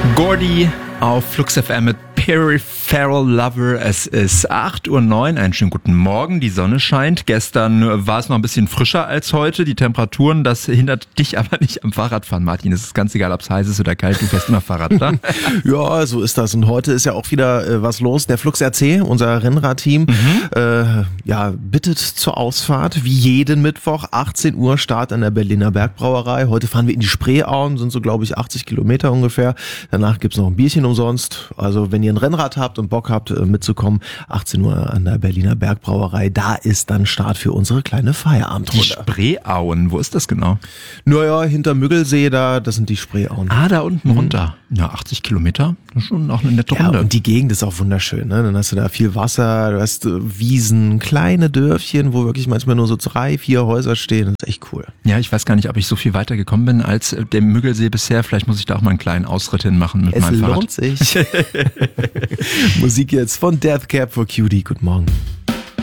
Gordy auf Flux FM mit Peripheral Lover. Es ist 8:09 Uhr. Einen schönen guten Morgen. Die Sonne scheint. Gestern war es noch ein bisschen frischer als heute. Die Temperaturen, das hindert dich aber nicht am Fahrradfahren, Martin. Es ist ganz egal, ob es heiß ist oder kalt. Du fährst immer Fahrrad, oder? Ja, so ist das. Und heute ist ja auch wieder was los. Der Flux RC, unser Rennradteam, bittet zur Ausfahrt. Wie jeden Mittwoch, 18 Uhr, Start an der Berliner Bergbrauerei. Heute fahren wir in die Spreeauen, sind so, glaube ich, 80 Kilometer ungefähr. Danach gibt's noch ein Bierchen umsonst. Also wenn ihr ein Rennrad habt und Bock habt mitzukommen, 18 Uhr an der Berliner Bergbrauerei, da ist dann Start für unsere kleine Feierabendrunde. Die Spreeauen, wo ist das genau? Naja, hinter Müggelsee, das sind die Spreeauen. Ah, da unten runter. Ja, 80 Kilometer, das ist schon auch eine nette Runde. Ja, und die Gegend ist auch wunderschön, ne? Dann hast du da viel Wasser, du hast Wiesen, kleine Dörfchen, wo wirklich manchmal nur so 3, 4 Häuser stehen. Das ist echt cool. Ja, ich weiß gar nicht, ob ich so viel weiter gekommen bin als der Müggelsee bisher. Vielleicht muss ich da auch mal einen kleinen Ausritt hinmachen mit meinem Fahrrad. Es lohnt sich. Musik jetzt von Death Cab for Cutie. Guten Morgen.